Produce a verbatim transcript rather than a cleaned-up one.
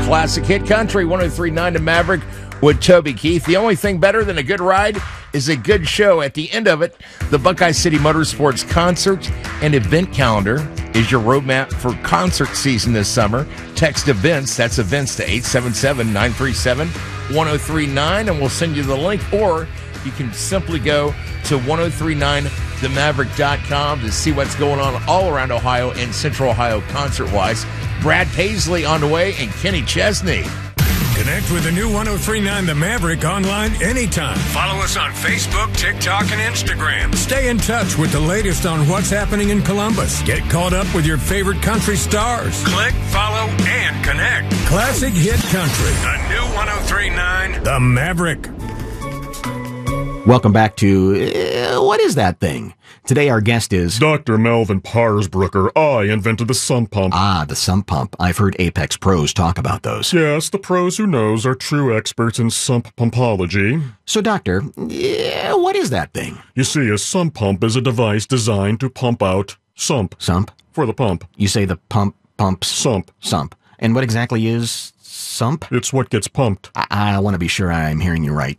Classic Hit Country, one oh three point nine to Maverick with Toby Keith. The only thing better than a good ride is a good show. At the end of it, the Buckeye City Motorsports concert and event calendar is your roadmap for concert season this summer. Text events, that's events to eight seven seven, nine three seven, one oh three nine, and we'll send you the link. Or you can simply go to ten thirty-nine the maverick dot com to see what's going on all around Ohio and Central Ohio concert-wise. Brad Paisley on the way and Kenny Chesney. Connect with the new ten thirty-nine The Maverick online anytime. Follow us on Facebook, TikTok, and Instagram. Stay in touch with the latest on what's happening in Columbus. Get caught up with your favorite country stars. Click, follow, and connect. Classic Hit Country. The new ten thirty-nine The Maverick. Welcome back to uh, What Is That Thing? Today our guest is Doctor Melvin Parsbrucker. I invented the sump pump. Ah, the sump pump. I've heard Apex pros talk about those. Yes, the pros who knows are true experts in sump pumpology. So, Doctor, uh, what is that thing? You see, a sump pump is a device designed to pump out sump. Sump? For the pump. You say the pump pumps? Sump. Sump. And what exactly is sump? It's what gets pumped. I, I want to be sure I'm hearing you right.